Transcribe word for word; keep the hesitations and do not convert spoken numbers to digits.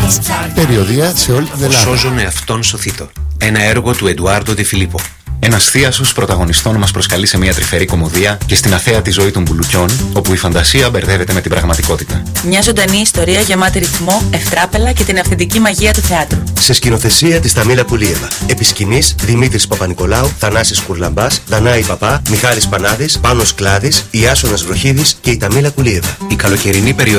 Περιοδεία σε όλη την Ελλάδα. Σώζομαι αυτόν σωθήτω. Ένα έργο του Εντουάρντο Ντε Φιλίππο. Ένας θίασος πρωταγωνιστών μας προσκαλεί σε μια τρυφερή κωμωδία και στην αθέατη ζωή των μπουλουκιών, όπου η φαντασία μπερδεύεται με την πραγματικότητα. Μια ζωντανή ιστορία γεμάτη ρυθμό, ευτράπελα και την αυθεντική μαγεία του θεάτρου. Σε σκηνοθεσία της Ταμίλα Πουλίεβα. Επί σκηνής Δημήτρης Παπα-Νικολάου, Θανάσης Κουρλαμπάς, Δανάη Παπά, Μιχάλης Πανάδης, Πάνος Κλάδης, Ιάσονας Βροχίδης και η Ταμίλα Πουλίεβα. Η καλοκαιρινή περίοδο